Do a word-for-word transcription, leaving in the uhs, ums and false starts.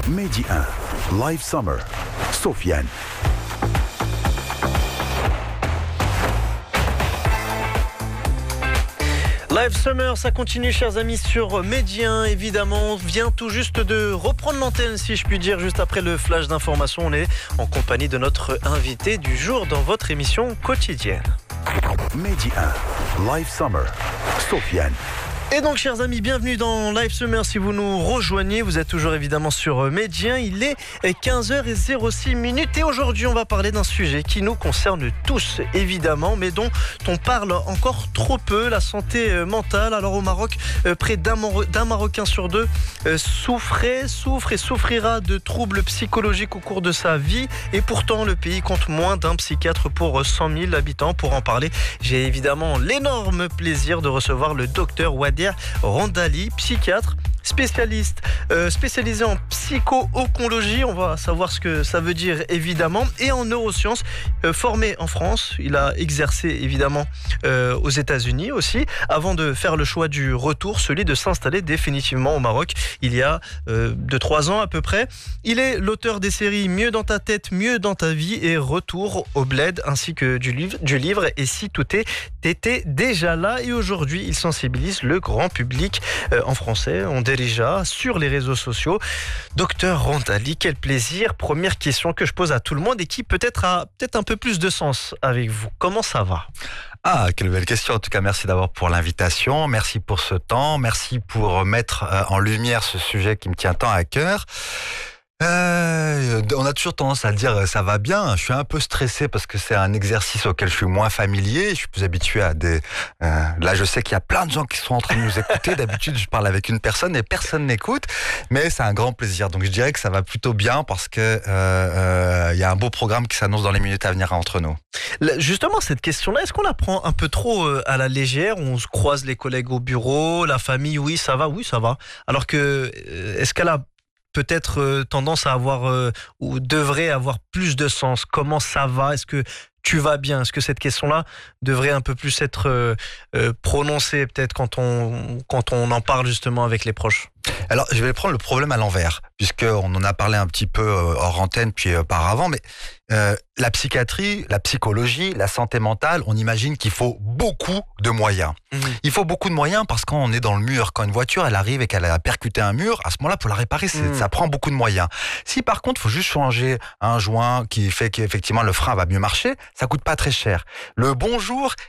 Mehdi un, Live Summer, Sofiane. Live Summer, ça continue, chers amis, sur Mehdi un, évidemment. On vient tout juste de reprendre l'antenne, si je puis dire, juste après le flash d'information. On est en compagnie de notre invité du jour dans votre émission quotidienne. Mehdi un, Live Summer, Sofiane. Et donc, chers amis, bienvenue dans Live Summer. Si vous nous rejoignez, vous êtes toujours évidemment sur Mehdi un. Il est quinze heures zéro six minutes et aujourd'hui, on va parler d'un sujet qui nous concerne tous, évidemment, mais dont on parle encore trop peu, la santé mentale. Alors, au Maroc, près d'un, Mar- d'un Marocain sur deux souffrait, souffre et souffrira de troubles psychologiques au cours de sa vie. Et pourtant, le pays compte moins d'un psychiatre pour cent mille habitants. Pour en parler, j'ai évidemment l'énorme plaisir de recevoir le docteur Wader Randali, psychiatre, spécialiste, euh, spécialisé en psycho-oncologie, on va savoir ce que ça veut dire évidemment, et en neurosciences, euh, formé en France, il a exercé évidemment euh, aux États-Unis aussi, avant de faire le choix du retour, celui de s'installer définitivement au Maroc, il y a euh, deux trois ans à peu près. Il est l'auteur des séries Mieux dans ta tête, Mieux dans ta vie et Retour au Bled, ainsi que du livre, du livre Et si tout est était déjà là, et aujourd'hui il sensibilise le grand public euh, en français, on déjà sur les réseaux sociaux. Docteur Randali, quel plaisir. Première question que je pose à tout le monde et qui peut-être a peut-être un peu plus de sens avec vous. Comment ça va ? Ah, quelle belle question. En tout cas, merci d'abord pour l'invitation. Merci pour ce temps. Merci pour mettre en lumière ce sujet qui me tient tant à cœur. Euh, on a toujours tendance à dire ça va bien. Je suis un peu stressé parce que c'est un exercice auquel je suis moins familier. Je suis plus habitué à des. Euh, là, je sais qu'il y a plein de gens qui sont en train de nous écouter. D'habitude, je parle avec une personne et personne n'écoute. Mais c'est un grand plaisir. Donc, je dirais que ça va plutôt bien parce que euh, euh, il y a un beau programme qui s'annonce dans les minutes à venir entre nous. Justement, cette question-là, est-ce qu'on la prend un peu trop à la légère ? On se croise les collègues au bureau, la famille, oui, ça va, oui, ça va. Alors que, est-ce qu'elle a peut-être euh, tendance à avoir euh, ou devrait avoir plus de sens. Comment ça va ? Est-ce que tu vas bien ? Est-ce que cette question-là devrait un peu plus être euh, euh, prononcée peut-être quand on, quand on en parle justement avec les proches ? Alors, je vais prendre le problème à l'envers, puisqu'on en a parlé un petit peu hors antenne, puis euh, par avant, mais euh, la psychiatrie, la psychologie, la santé mentale, on imagine qu'il faut beaucoup de moyens. Mmh. Il faut beaucoup de moyens parce qu'on est dans le mur. Quand une voiture, elle arrive et qu'elle a percuté un mur, à ce moment-là, pour la réparer, c'est, mmh. ça prend beaucoup de moyens. Si par contre, il faut juste changer un joint qui fait qu'effectivement le frein va mieux marcher, ça coûte pas très cher. Le bonjour